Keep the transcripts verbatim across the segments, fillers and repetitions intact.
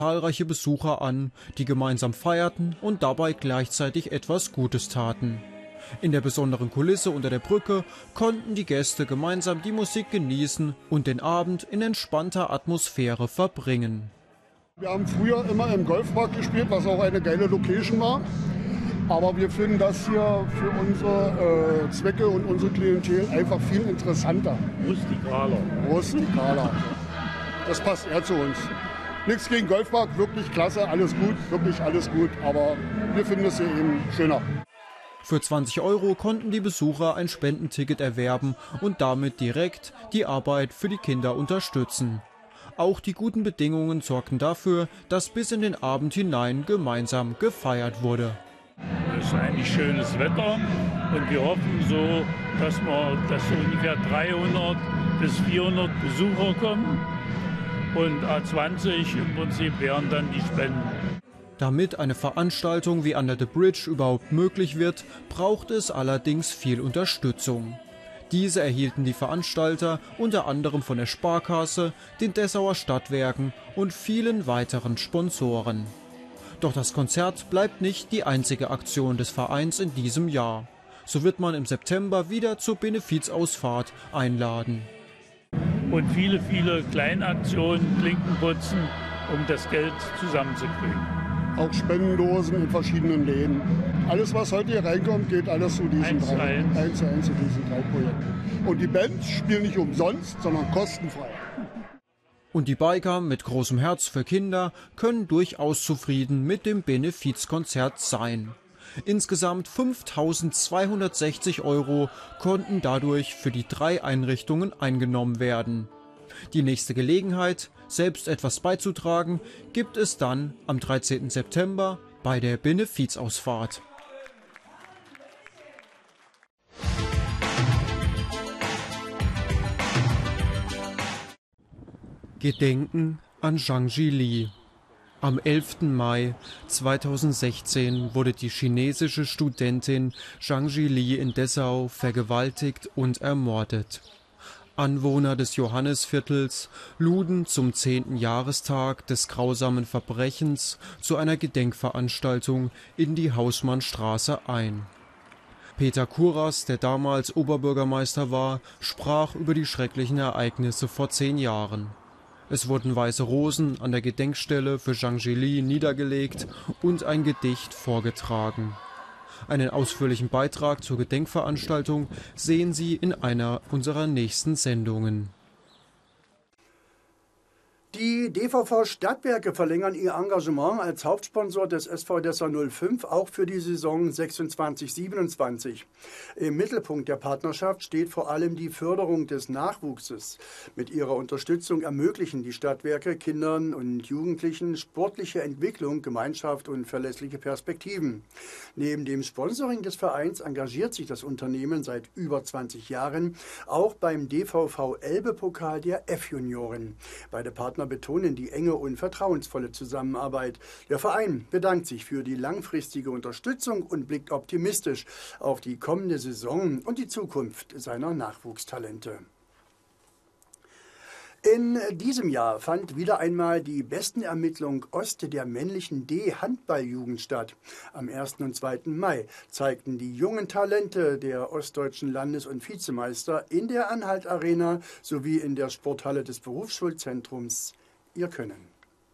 zahlreiche Besucher an, die gemeinsam feierten und dabei gleichzeitig etwas Gutes taten. In der besonderen Kulisse unter der Brücke konnten die Gäste gemeinsam die Musik genießen und den Abend in entspannter Atmosphäre verbringen. Wir haben früher immer im Golfpark gespielt, was auch eine geile Location war. Aber wir finden das hier für unsere äh, Zwecke und unsere Klientel einfach viel interessanter. Rustikaler. Rustikaler. Das passt eher zu uns. Nichts gegen Golfpark, wirklich klasse, alles gut, wirklich alles gut. Aber wir finden es hier eben schöner. Für zwanzig Euro konnten die Besucher ein Spendenticket erwerben und damit direkt die Arbeit für die Kinder unterstützen. Auch die guten Bedingungen sorgten dafür, dass bis in den Abend hinein gemeinsam gefeiert wurde. Es ist eigentlich schönes Wetter und wir hoffen so, dass, wir, dass so ungefähr dreihundert bis vierhundert Besucher kommen und A zwanzig im Prinzip wären dann die Spenden. Damit eine Veranstaltung wie Under the Bridge überhaupt möglich wird, braucht es allerdings viel Unterstützung. Diese erhielten die Veranstalter unter anderem von der Sparkasse, den Dessauer Stadtwerken und vielen weiteren Sponsoren. Doch das Konzert bleibt nicht die einzige Aktion des Vereins in diesem Jahr. So wird man im September wieder zur Benefizausfahrt einladen. Und viele, viele Kleinaktionen, Klinkenputzen, um das Geld zusammenzukriegen. Auch Spendendosen in verschiedenen Läden. Alles, was heute hier reinkommt, geht alles zu diesen eins drei, eins. eins zu eins zu diesen drei Projekten. Und die Bands spielen nicht umsonst, sondern kostenfrei. Und die Biker mit großem Herz für Kinder können durchaus zufrieden mit dem Benefizkonzert sein. Insgesamt fünftausendzweihundertsechzig Euro konnten dadurch für die drei Einrichtungen eingenommen werden. Die nächste Gelegenheit, selbst etwas beizutragen, gibt es dann am dreizehnten September bei der Benefizausfahrt. Gedenken an Zhang Zhili. Am elften Mai zweitausendsechzehn wurde die chinesische Studentin Zhang Zhili in Dessau vergewaltigt und ermordet. Anwohner des Johannisviertels luden zum zehnten Jahrestag des grausamen Verbrechens zu einer Gedenkveranstaltung in die Hausmannstraße ein. Peter Kuras, der damals Oberbürgermeister war, sprach über die schrecklichen Ereignisse vor zehn Jahren. Es wurden weiße Rosen an der Gedenkstelle für Zhang Zhili niedergelegt und ein Gedicht vorgetragen. Einen ausführlichen Beitrag zur Gedenkveranstaltung sehen Sie in einer unserer nächsten Sendungen. Die D V V Stadtwerke verlängern ihr Engagement als Hauptsponsor des S V Dessau null fünf auch für die Saison sechsundzwanzig siebenundzwanzig. Im Mittelpunkt der Partnerschaft steht vor allem die Förderung des Nachwuchses. Mit ihrer Unterstützung ermöglichen die Stadtwerke Kindern und Jugendlichen sportliche Entwicklung, Gemeinschaft und verlässliche Perspektiven. Neben dem Sponsoring des Vereins engagiert sich das Unternehmen seit über zwanzig Jahren auch beim D V V Elbe-Pokal der F-Junioren. Beide Partner betonen die enge und vertrauensvolle Zusammenarbeit. Der Verein bedankt sich für die langfristige Unterstützung und blickt optimistisch auf die kommende Saison und die Zukunft seiner Nachwuchstalente. In diesem Jahr fand wieder einmal die Bestenermittlung Ost der männlichen D-Handballjugend statt. Am ersten und zweiten Mai zeigten die jungen Talente der ostdeutschen Landes- und Vizemeister in der Anhalt-Arena sowie in der Sporthalle des Berufsschulzentrums ihr Können.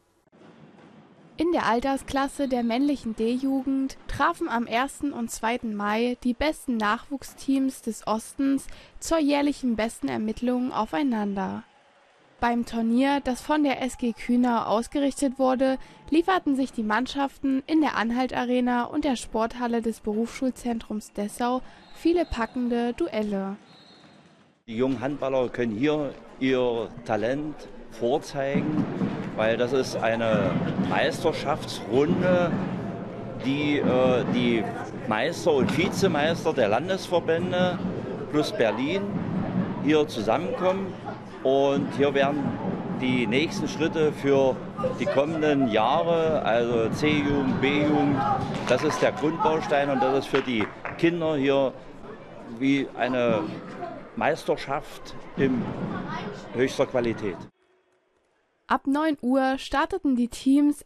In der Altersklasse der männlichen D-Jugend trafen am ersten und zweiten Mai die besten Nachwuchsteams des Ostens zur jährlichen Bestenermittlung aufeinander. Beim Turnier, das von der S G Kühner ausgerichtet wurde, lieferten sich die Mannschaften in der Anhalt-Arena und der Sporthalle des Berufsschulzentrums Dessau viele packende Duelle. Die jungen Handballer können hier ihr Talent vorzeigen, weil das ist eine Meisterschaftsrunde, die äh, die Meister und Vizemeister der Landesverbände plus Berlin hier zusammenkommen. Und hier werden die nächsten Schritte für die kommenden Jahre, also C-Jugend, B-Jugend, das ist der Grundbaustein und das ist für die Kinder hier wie eine Meisterschaft in höchster Qualität. Ab neun Uhr starteten die Teams